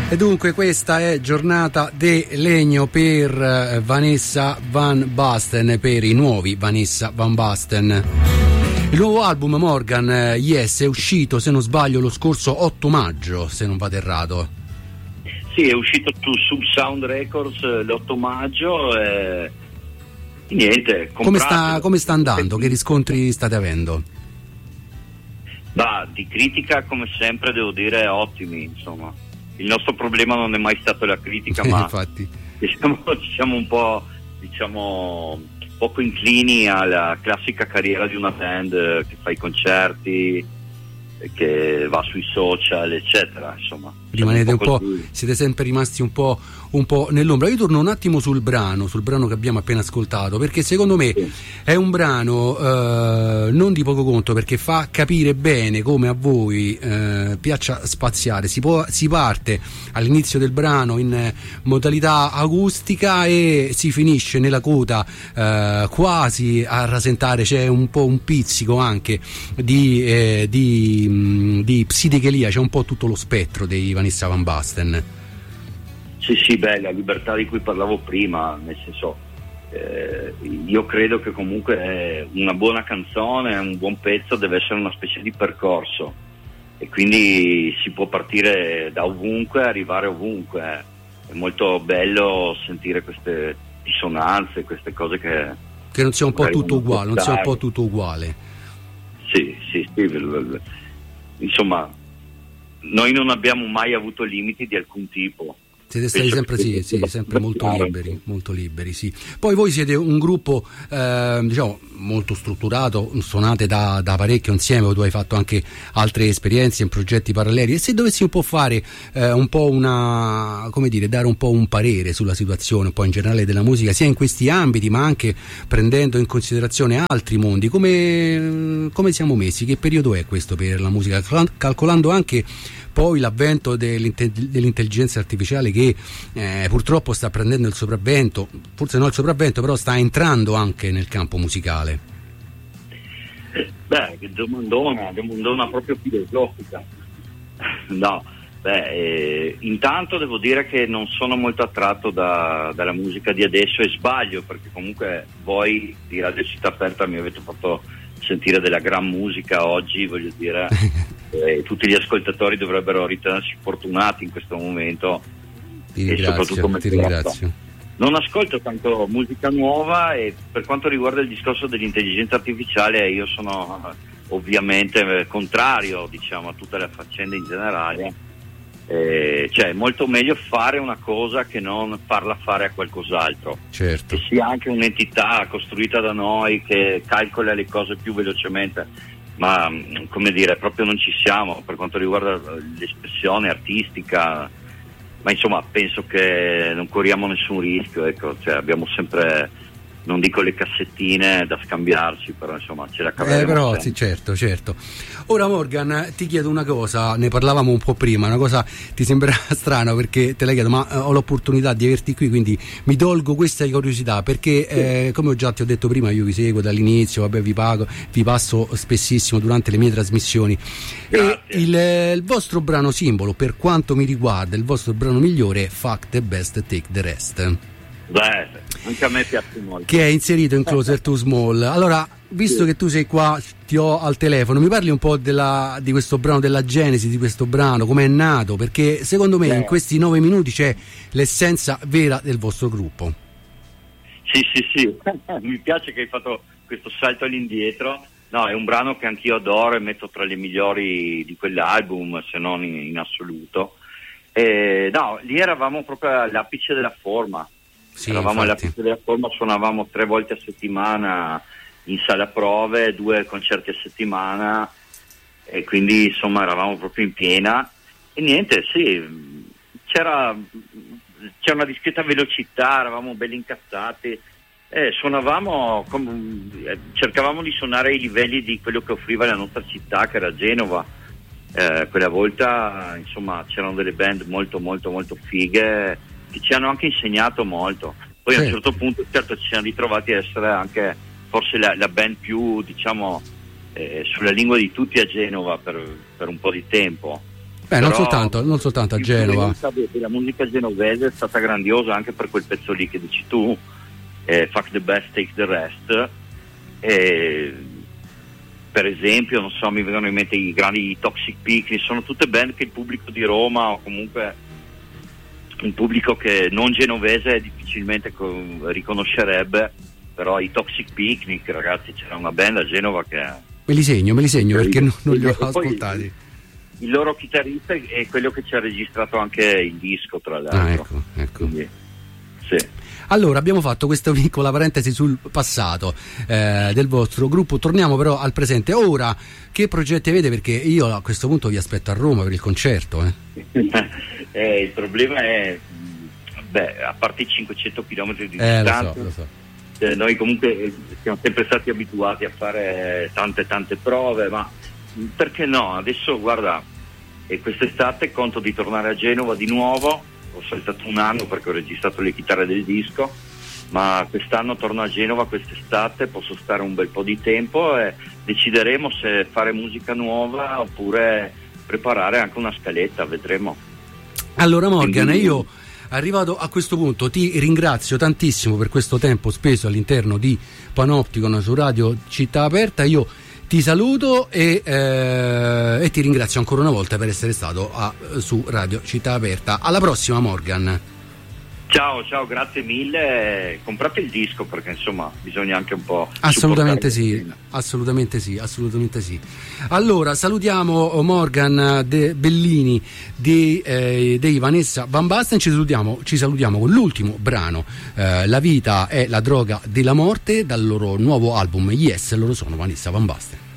E dunque questa è giornata de legno per Vanessa Van Basten, per i nuovi Vanessa Van Basten. Il nuovo album Morgan, Yes, è uscito, se non sbaglio, lo scorso 8 maggio, se non vado errato. Sì, è uscito su Sound Records l'8 maggio e niente. Come sta andando? Che riscontri state avendo? Di critica come sempre devo dire ottimi, insomma. Il nostro problema non è mai stato la critica, ma infatti siamo un po', diciamo, poco inclini alla classica carriera di una band che fa i concerti, che va sui social, eccetera, insomma. Rimanete un po', siete sempre rimasti un po' nell'ombra. Io torno un attimo sul brano che abbiamo appena ascoltato, perché secondo me è un brano non di poco conto, perché fa capire bene come a voi piaccia spaziare. Si parte all'inizio del brano in modalità acustica e si finisce nella coda quasi a rasentare. C'è un po' un pizzico anche di psichedelia, c'è un po' tutto lo spettro dei Vanessa Van Basten. Sì, la libertà di cui parlavo prima, nel senso, io credo che comunque una buona canzone, un buon pezzo deve essere una specie di percorso, e quindi si può partire da ovunque e arrivare ovunque. È molto bello sentire queste dissonanze, queste cose che non sia un po' tutto uguale, Sì. Insomma, noi non abbiamo mai avuto limiti di alcun tipo. Siete stati sempre molto liberi, sì. Poi voi siete un gruppo diciamo molto strutturato, suonate da parecchio insieme, tu hai fatto anche altre esperienze in progetti paralleli, e se dovessi un po' fare un po' dare un po' un parere sulla situazione un po' in generale della musica, sia in questi ambiti ma anche prendendo in considerazione altri mondi, come siamo messi? Che periodo è questo per la musica, calcolando anche poi l'avvento dell'intelligenza artificiale che purtroppo sta prendendo il sopravvento, forse non il sopravvento, però sta entrando anche nel campo musicale? Che domandona proprio filosofica. Intanto devo dire che non sono molto attratto dalla musica di adesso, e sbaglio, perché comunque voi di Radio Città Aperta mi avete fatto sentire della gran musica oggi, voglio dire. Tutti gli ascoltatori dovrebbero ritenersi fortunati in questo momento. Ti ringrazio. Non ascolto tanto musica nuova, e per quanto riguarda il discorso dell'intelligenza artificiale io sono ovviamente contrario, diciamo, a tutte le faccende in generale. Cioè è molto meglio fare una cosa che non farla fare a qualcos'altro. Certo. Che sia anche un'entità costruita da noi che calcola le cose più velocemente, ma come dire, proprio non ci siamo per quanto riguarda l'espressione artistica. Ma insomma penso che non corriamo nessun rischio, ecco, cioè abbiamo sempre, non dico le cassettine da scambiarci, però insomma ce la caveremo però sempre. Sì, certo. Ora Morgan, ti chiedo una cosa, ne parlavamo un po' prima, una cosa ti sembrerà strana perché te la chiedo, ma ho l'opportunità di averti qui, quindi mi tolgo questa curiosità, perché come ti ho detto prima, io vi seguo dall'inizio, vi passo spessissimo durante le mie trasmissioni. Grazie. E il vostro brano simbolo, per quanto mi riguarda, il vostro brano migliore è Fuck the Best, Take the Rest. Anche a me piace molto. Che è inserito in Closer to Small. Allora, visto che tu sei qua, ti ho al telefono, mi parli un po' di questo brano, della genesi di questo brano, come è nato? Perché secondo me in questi 9 minuti c'è l'essenza vera del vostro gruppo. Sì. Mi piace che hai fatto questo salto all'indietro. No, è un brano che anch'io adoro e metto tra le migliori di quell'album, se non in assoluto. Lì eravamo proprio all'apice della forma. Eravamo all'apice della forma, suonavamo 3 volte a settimana in sala prove, 2 concerti a settimana, e quindi insomma eravamo proprio in piena. E niente, c'era una discreta velocità, eravamo belli incazzati, suonavamo, cercavamo di suonare ai livelli di quello che offriva la nostra città, che era Genova. Quella volta insomma c'erano delle band molto molto molto fighe che ci hanno anche insegnato molto. Poi a un certo punto ci siamo ritrovati a essere anche forse la band più, diciamo, sulla lingua di tutti a Genova per un po' di tempo. non soltanto a Genova. La musica genovese è stata grandiosa anche per quel pezzo lì che dici tu, Fuck the Best, Take the Rest. Per esempio, non so, mi vengono in mente i grandi Toxic Picnic, sono tutte band che il pubblico di Roma, o comunque un pubblico che non genovese difficilmente riconoscerebbe, però i Toxic Picnic, ragazzi, c'era una band a Genova che... Me li segno perché non li ho ascoltati. Il loro chitarrista è quello che ci ha registrato anche il disco, tra l'altro. Ecco. Quindi, sì. Allora, abbiamo fatto questa piccola parentesi sul passato del vostro gruppo, torniamo però al presente. Ora, che progetti avete? Perché io a questo punto vi aspetto a Roma per il concerto. Il problema è, a parte i 500 km di distanza, lo so. Noi comunque siamo sempre stati abituati a fare tante prove, ma perché no? Adesso guarda, quest'estate conto di tornare a Genova di nuovo. Ho saltato un anno perché ho registrato le chitarre del disco, ma quest'anno torno a Genova quest'estate, posso stare un bel po' di tempo e decideremo se fare musica nuova oppure preparare anche una scaletta, vedremo. Allora Morgan, io arrivato a questo punto ti ringrazio tantissimo per questo tempo speso all'interno di Panopticon su Radio Città Aperta. Io ti saluto e ti ringrazio ancora una volta per essere stato su Radio Città Aperta. Alla prossima, Morgan. Ciao, grazie mille. Comprate il disco perché insomma bisogna anche un po'. Assolutamente sì. Allora salutiamo Morgan Bellini dei Vanessa Van Basten. Ci salutiamo con l'ultimo brano, La vita è la droga della morte, dal loro nuovo album Yes. Loro sono Vanessa Van Basten.